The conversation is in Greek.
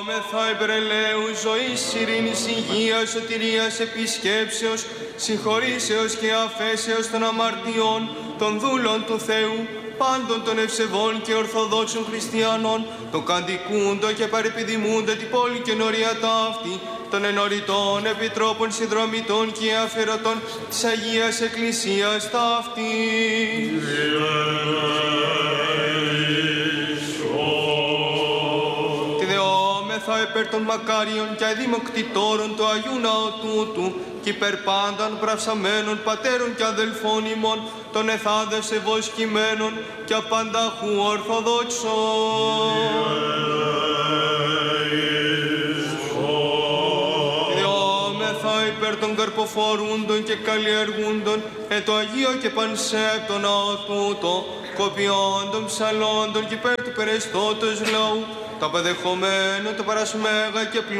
Μεθά υπερελαίου ζωής, ειρήνης, υγείας, σωτηρίας, επισκέψεως, συγχωρήσεως και αφέσεως των αμαρτιών, των δούλων του Θεού, πάντων των ευσεβών και ορθοδόξων χριστιανών, των καντικούντων και παρεπιδημούντων την πόλη και νωρία ταύτη, των ενωρητών επιτρόπων, συνδρομητών και αφιερωτών της Αγίας Εκκλησίας ταύτη. Θα υπέρ των μακάριων και αδημοκτητόρων του Αγίου Ναού τούτου και υπέρ πάντων πραυσαμένων πατέρων και αδελφών ημών των εθάδες ευοσκημένων και απανταχού ορθοδόξων. Δεόμεθα υπέρ των καρποφορούντων και καλλιεργούντων το Αγίο και πανσέπτο Ναό τούτο, κοπιόντων ψαλόντων και υπέρ του περαιστώτος λαού, το απεδεχομένο, το παρασμέγα και πλούτο